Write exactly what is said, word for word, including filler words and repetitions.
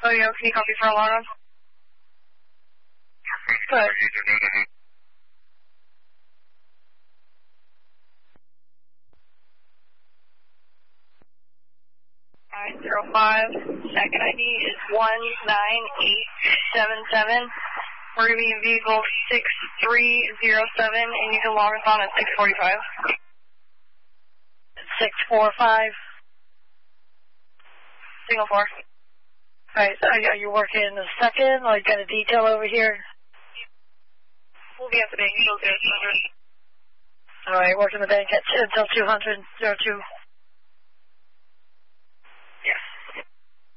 Oh, yeah, can you copy for alarm? Good. nine zero five, second I D is one nine eight seven seven. We're going to be in vehicle six three zero seven, and you can log us on at six forty-five. six four five. Single four. Alright, so are you working in the second? Like, got a detail over here? We'll be at the bank until zero two hundred. Alright, working the bank at until two hundred, zero two.